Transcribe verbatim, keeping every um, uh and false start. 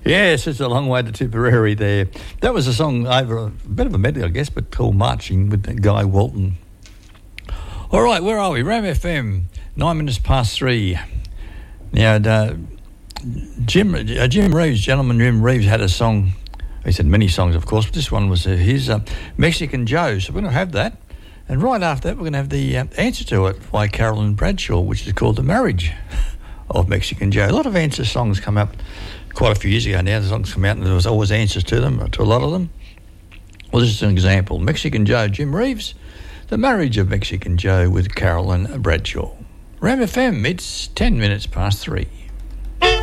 Yes, it's a long way to Tipperary there. That was a song over a bit of a medley, I guess, but called Marching with Guy Walton. All right, where are we? Ram F M, nine minutes past three. Now, uh, Jim uh, Jim Reeves, gentleman Jim Reeves, had a song. He said many songs, of course, but this one was uh, his, uh, Mexican Joe. So we're going to have that. And right after that, we're going to have the uh, answer to it by Carolyn Bradshaw, which is called The Marriage of Mexican Joe. A lot of answer songs come up quite a few years ago now. The songs come out and there was always answers to them, to a lot of them. Well, this is an example. Mexican Joe, Jim Reeves, The Marriage of Mexican Joe with Carolyn Bradshaw. Ram F M, it's ten minutes past three.